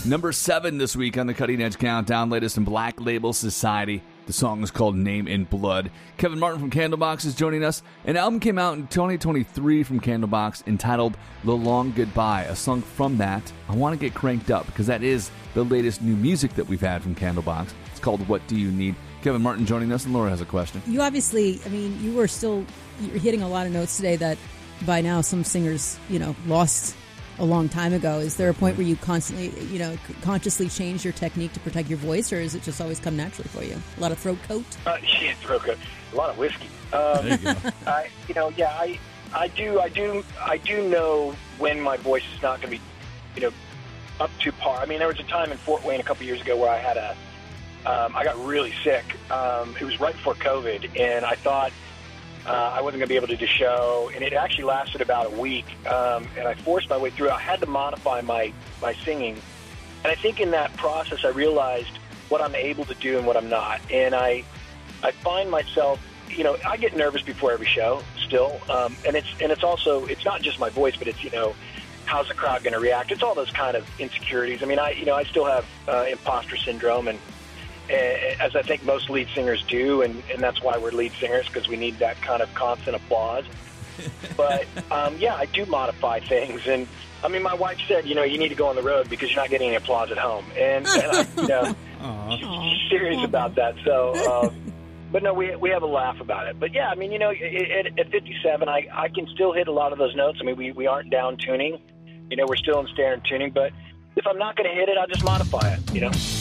Number 7 this week on the Cutting Edge Countdown, latest in Black Label Society. The song is called Name in Blood. Kevin Martin from Candlebox is joining us. An album came out in 2023 from Candlebox entitled The Long Goodbye, a song from that. I want to get cranked up because that is the latest new music that we've had from Candlebox. It's called What Do You Need? Kevin Martin joining us, and Laura has a question. You obviously, you're hitting a lot of notes today that by now some singers, lost a long time ago. Is there a point where you constantly, consciously change your technique to protect your voice, or is it just always come naturally for you? A lot of throat coat? Yeah, throat coat. A lot of whiskey. There you go. I do know when my voice is not going to be, up to par. I mean, there was a time in Fort Wayne a couple years ago where I had I got really sick. It was right before COVID, and I thought I wasn't going to be able to do the show, and it actually lasted about a week, and I forced my way through it. I had to modify my singing, and I think in that process I realized what I'm able to do and what I'm not, and I find myself, I get nervous before every show still, and it's also, it's not just my voice, but it's, how's the crowd going to react? It's all those kind of insecurities. I mean, I still have imposter syndrome, and as I think most lead singers do, and that's why we're lead singers, because we need that kind of constant applause. But, I do modify things. And, my wife said, you need to go on the road because you're not getting any applause at home. And she's serious about that. So, but no, we have a laugh about it. But, yeah, at 57, I can still hit a lot of those notes. We aren't down tuning. We're still in standard tuning. But if I'm not going to hit it, I'll just modify it,